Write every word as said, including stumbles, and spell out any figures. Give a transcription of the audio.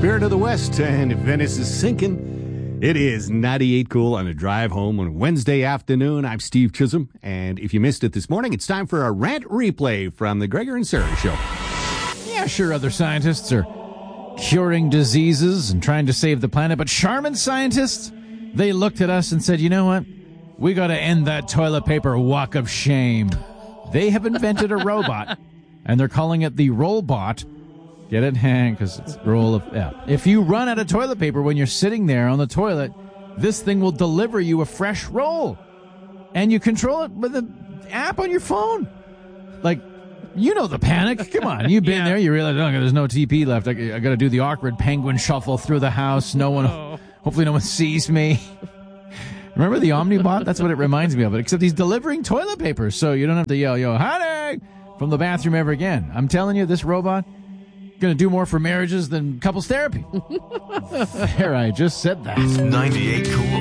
Spirit of the West, and if Venice is sinking, it is ninety-eight Cool on a drive home on Wednesday afternoon. I'm Steve Chisholm, and if you missed it this morning, it's time for our rant replay from the Gregor and Sarah Show. Yeah, sure, other scientists are curing diseases and trying to save the planet, but Charmin scientists, they looked at us and said, you know what? We got to end that toilet paper walk of shame. They have invented a robot, and they're calling it the Rollbot. Get it? Hang, because it's roll of... Yeah. If you run out of toilet paper when you're sitting there on the toilet, this thing will deliver you a fresh roll. And you control it with an app on your phone. Like, you know the panic. Come on. You've been yeah. there. You realize, oh, there's no T P left. I, I got to do the awkward penguin shuffle through the house. No one... Oh. Hopefully no one sees me. Remember the Omnibot? That's what it reminds me of. Except he's delivering toilet paper, so you don't have to yell, yo, honey, from the bathroom ever again. I'm telling you, this robot... going to do more for marriages than couples therapy. There, I just said that. ninety-eight Cool